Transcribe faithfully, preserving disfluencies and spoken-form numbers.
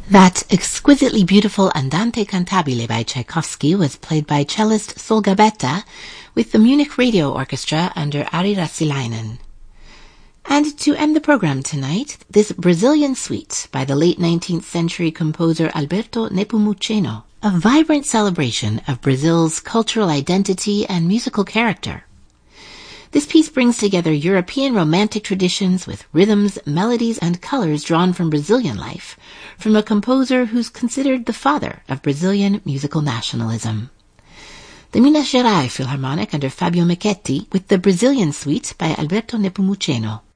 That exquisitely beautiful Andante Cantabile by Tchaikovsky was played by cellist Solga Betta with the Munich Radio Orchestra under Ari Rassilainen. And to end the program tonight, this Brazilian suite by the late nineteenth century composer Alberto Nepomuceno, a vibrant celebration of Brazil's cultural identity and musical character. This piece brings together European romantic traditions with rhythms, melodies, and colors drawn from Brazilian life, from a composer who's considered the father of Brazilian musical nationalism. The Minas Gerais Philharmonic under Fabio Michetti with the Brazilian Suite by Alberto Nepomuceno.